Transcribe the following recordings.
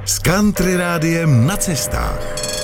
s Country Rádiem na cestách.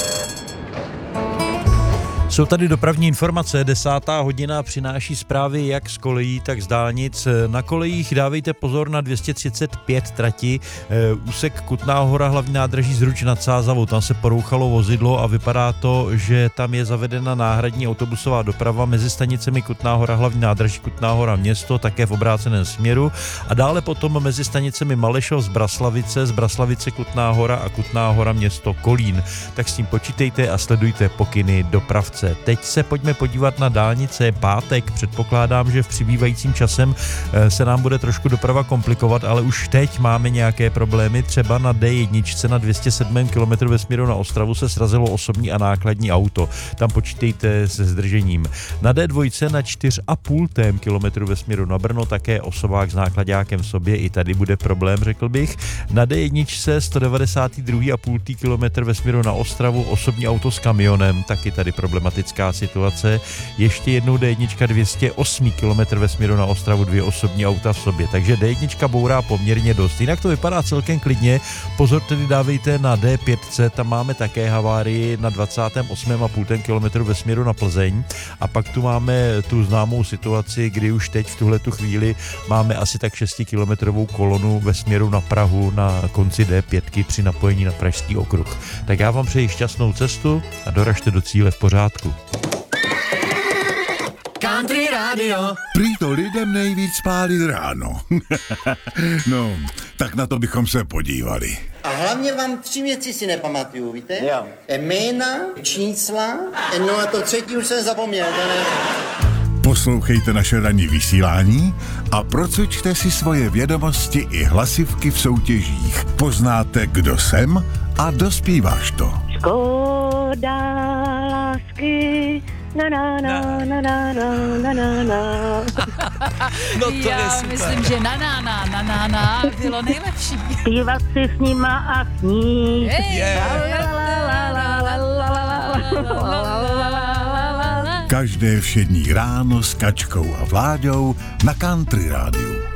Jsou tady dopravní informace, 10. hodina přináší zprávy jak z kolejí, tak z dálnic. Na kolejích dávejte pozor na 235 trati, úsek Kutná Hora, hlavní nádraží Zruč nad Sázavou. Tam se porouchalo vozidlo a vypadá to, že tam je zavedena náhradní autobusová doprava mezi stanicemi Kutná Hora, hlavní nádraží Kutná Hora město, také v obráceném směru. A dále potom mezi stanicemi Malešov z Braslavice Kutná Hora a Kutná Hora město Kolín. Tak s tím počítejte a sledujte pokyny dopravce. Teď se pojďme podívat na dálnice. Pátek, předpokládám, že v přibývajícím časem se nám bude trošku doprava komplikovat, ale už teď máme nějaké problémy. Třeba na D1 na 207 km ve směru na Ostravu se srazilo osobní a nákladní auto. Tam počítejte se zdržením. Na D2 na 4,5 km ve směru na Brno také osobák s nákladákem v sobě. I tady bude problém, řekl bych. Na D1 192,5 km ve směru na Ostravu osobní auto s kamionem. Taky tady problematická situace. Ještě jednou D1 208 km ve směru na Ostravu, 2 osobní auta v sobě. Takže D1 bourá poměrně dost. Jinak to vypadá celkem klidně. Pozor tedy dávejte na D5, tam máme také havárii na 28,5 km ve směru na Plzeň. A pak tu máme tu známou situaci, kdy už teď v tuhletu chvíli máme asi tak 6-kilometrovou kolonu ve směru na Prahu na konci D5 při napojení na Pražský okruh. Tak já vám přeji šťastnou cestu a doražte do cíle v pořádku. Country Radio. Prý to lidem nejvíc pálí ráno. No, tak na to bychom se podívali. A hlavně vám 3 věci si nepamatuju, víte? Jo. Jména, čísla, no a to třetí už jsem zapomněl, to ne? Poslouchejte naše ranní vysílání a procuďte si svoje vědomosti i hlasivky v soutěžích. Poznáte, kdo jsem a dospíváš to. Škoda lásky, na na na na na na na na. No to je Já super. myslím, že na bylo nejlepší. Zpívat si s nima a snít. Každé všední ráno s Kačkou a Vláďou na Country Rádiu.